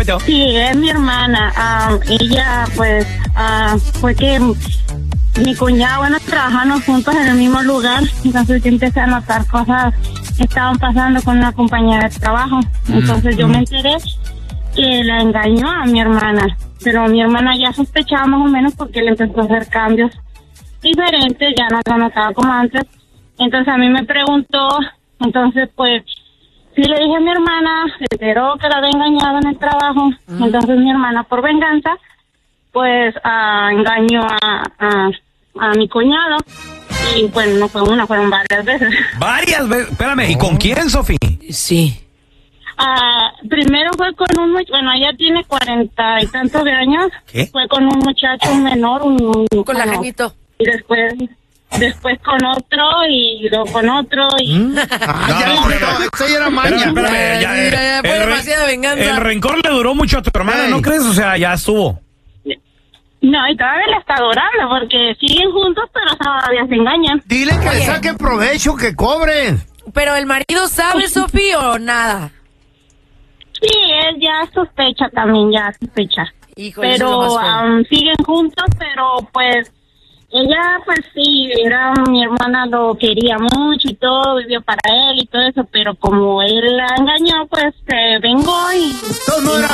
Sí, es mi hermana. Ella, pues, fue que mi cuñado, bueno, trabajamos juntos en el mismo lugar. Entonces yo empecé a notar cosas que estaban pasando con una compañera de trabajo. Entonces yo me enteré que la engañó a mi hermana. Pero mi hermana ya sospechaba más o menos porque le empezó a hacer cambios diferentes, ya no lo notaba como antes. Entonces a mí me preguntó, entonces pues sí le dije a mi hermana, se enteró que la había engañado en el trabajo. Entonces mi hermana, por venganza, pues engañó a mi cuñado. Y bueno, no fue una, fueron varias veces. ¿Varias veces? Espérame, ¿y con quién, Sofía? Sí. Primero fue con un muchacho, bueno, ella tiene 40 y tantos de años. ¿Qué? Fue con un muchacho menor, Con la Janito. Y después con otro y luego con otro y... Esa ya era maña. Espérame, Ya fue demasiada venganza. El rencor le duró mucho a tu hermana, ¿no crees? O sea, ya estuvo. No, y todavía la está adorando porque siguen juntos, pero todavía se engañan. Dile que le saquen provecho, que cobren. Pero el marido sabe, Sofía, o nada. Sí, él ya sospecha también, ya sospecha. Hijo, pero siguen juntos, pero pues ella, pues sí, mi hermana lo quería mucho y todo, vivió para él y todo eso, pero como él la engañó, pues se vengó y... No era